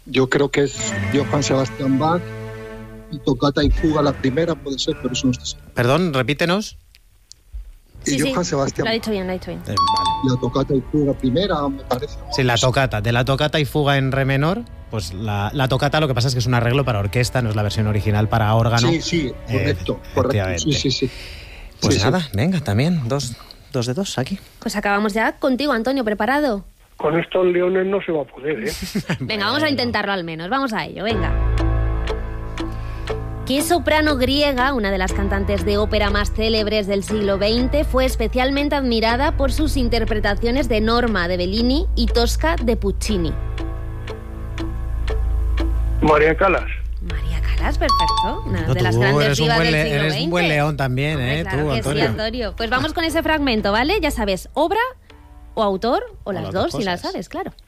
Yo creo que es Johann Sebastian Bach y Toccata y Fuga la primera, puede ser, pero eso no está seguro. Perdón, repítenos. Y Johann Sebastian lo ha Bach. dicho bien, lo ha dicho bien. Vale. La Toccata y Fuga primera, me parece. Sí, la tocata. De la tocata y fuga en re menor, pues la tocata lo que pasa es que es un arreglo para orquesta, no es la versión original para órgano. Sí, correcto. Efectivamente. Sí. Pues Sí, nada, venga, también, dos de dos aquí. Pues acabamos ya contigo, Antonio, ¿preparado? Con estos leones no se va a poder, ¿eh? Venga, vamos a intentarlo al menos, vamos a ello, venga. ¿Qué soprano griega, una de las cantantes de ópera más célebres del siglo XX, fue especialmente admirada por sus interpretaciones de Norma de Bellini y Tosca de Puccini? María Callas. María Callas, perfecto. Una No, de las tú grandes divas del siglo eres XX. un buen león también, Hombre, tú, claro que Antonio. sí, Antonio. Pues vamos con ese fragmento, ¿vale? Ya sabes, obra o autor o las dos, si las cosas. sabes, claro.